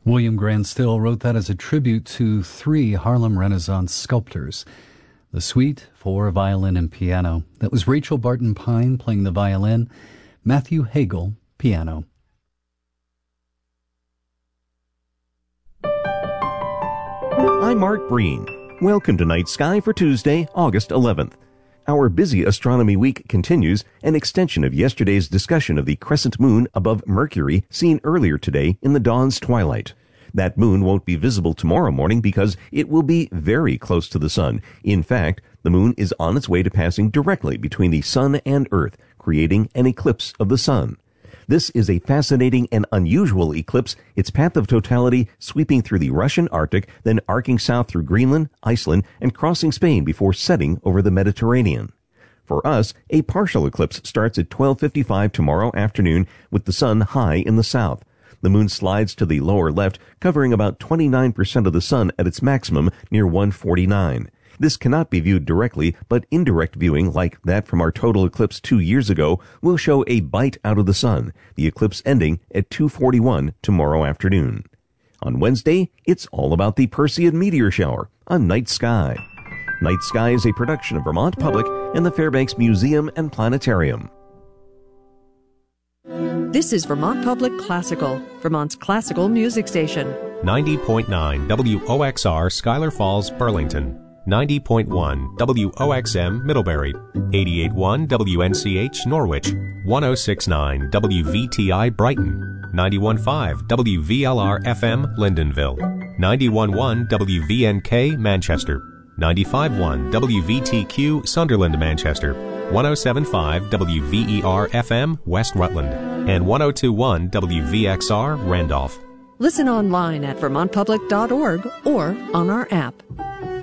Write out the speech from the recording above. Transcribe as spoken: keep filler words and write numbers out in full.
William Grant Still wrote that as a tribute to three Harlem Renaissance sculptors. The Suite for violin and piano. That was Rachel Barton Pine playing the violin, Matthew Hagel, piano. I'm Mark Breen. Welcome to Night Sky for Tuesday, August eleventh. Our busy astronomy week continues, an extension of yesterday's discussion of the crescent moon above Mercury seen earlier today in the dawn's twilight. That moon won't be visible tomorrow morning because it will be very close to the sun. In fact, the moon is on its way to passing directly between the sun and Earth, creating an eclipse of the sun. This is a fascinating and unusual eclipse, its path of totality sweeping through the Russian Arctic, then arcing south through Greenland, Iceland, and crossing Spain before setting over the Mediterranean. For us, a partial eclipse starts at twelve fifty-five tomorrow afternoon with the sun high in the south. The moon slides to the lower left, covering about twenty-nine percent of the sun at its maximum near one forty-nine. This cannot be viewed directly, but indirect viewing, like that from our total eclipse two years ago, will show a bite out of the sun, the eclipse ending at two forty-one tomorrow afternoon. On Wednesday, it's all about the Perseid meteor shower, a Night Sky. Night Sky is a production of Vermont Public and the Fairbanks Museum and Planetarium. This is Vermont Public Classical, Vermont's classical music station. ninety point nine W O X R Schuyler Falls, Burlington. ninety point one W O X M Middlebury, eighty-eight point one W N C H Norwich, one oh six point nine W V T I Brighton, ninety-one point five W V L R F M Lyndonville, ninety-one point one W V N K Manchester, ninety-five point one W V T Q Sunderland Manchester, one oh seven point five W V E R F M West Rutland, and one oh two point one W V X R Randolph. Listen online at vermont public dot org or on our app.